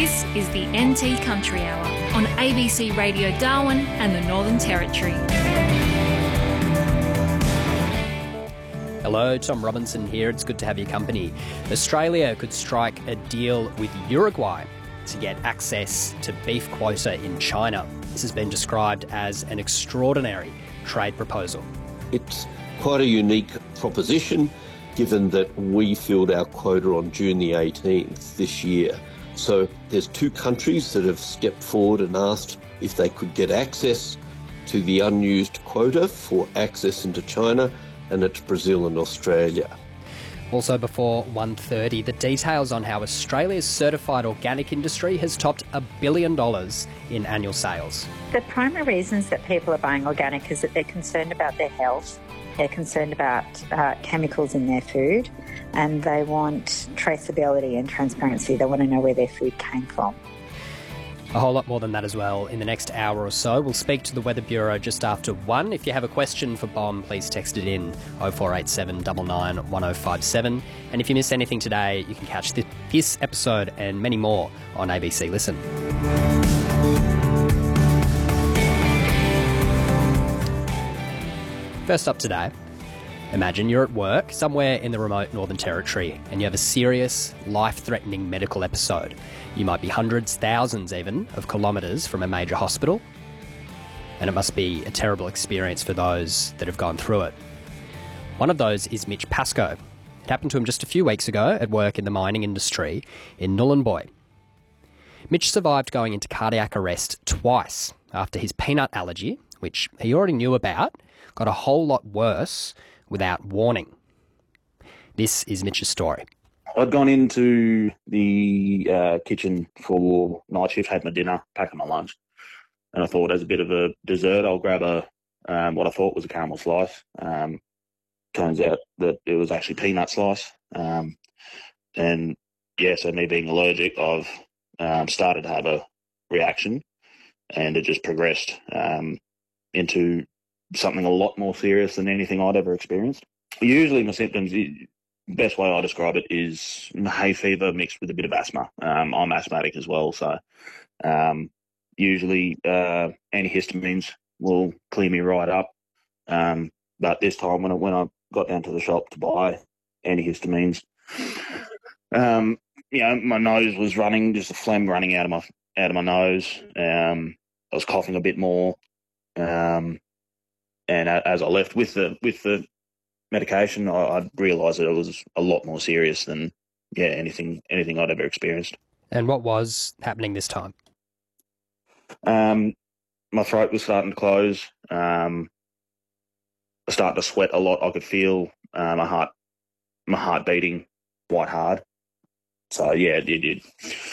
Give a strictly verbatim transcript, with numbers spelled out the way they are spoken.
This is the N T Country Hour on A B C Radio Darwin and the Northern Territory. Hello, Tom Robinson here. It's good to have your company. Australia could strike a deal with Uruguay to get access to beef quota in China. This has been described as an extraordinary trade proposal. It's quite a unique proposition, given that we filled our quota on June the eighteenth this year. So there's two countries that have stepped forward and asked if they could get access to the unused quota for access into China, and it's Brazil and Australia. Also before one thirty, the details on how Australia's certified organic industry has topped a billion dollars in annual sales. The primary reasons that people are buying organic is that they're concerned about their health, they're concerned about uh, chemicals in their food, and they want traceability and transparency. They want to know where their food came from. A whole lot more than that as well in the next hour or so. We'll speak to the Weather Bureau just after one. If you have a question for Bomb, please text it in oh four eight seven nine nine one oh five seven. And if you miss anything today, you can catch this, this episode and many more on A B C Listen. First up today, imagine you're at work somewhere in the remote Northern Territory and you have a serious, life-threatening medical episode. You might be hundreds, thousands even, of kilometres from a major hospital, and it must be a terrible experience for those that have gone through it. One of those is Mitch Pascoe. It happened to him just a few weeks ago at work in the mining industry in Nhulunbuy. Mitch survived going into cardiac arrest twice after his peanut allergy, which he already knew about, got a whole lot worse without warning. This is Mitch's story. I'd gone into the uh, kitchen for night shift, had my dinner, packing my lunch, and I thought as a bit of a dessert, I'll grab a um, what I thought was a caramel slice. Um, turns out that it was actually peanut slice. Um, and yeah, so me being allergic, I've um, started to have a reaction, and it just progressed um, into something a lot more serious than anything I'd ever experienced. Usually my symptoms, the best way I describe it is hay fever mixed with a bit of asthma. Um, I'm asthmatic as well, so um, usually uh, antihistamines will clear me right up. Um, but this time when I, when I got down to the shop to buy antihistamines, um, you know, my nose was running, just a phlegm running out of my out of my nose. Um, I was coughing a bit more. Um, And as I left with the with the medication, I, I realised that it was a lot more serious than yeah anything anything I'd ever experienced. And what was happening this time? Um, my throat was starting to close. Um, I started to sweat a lot. I could feel uh, my heart my heart beating quite hard. So yeah, it, it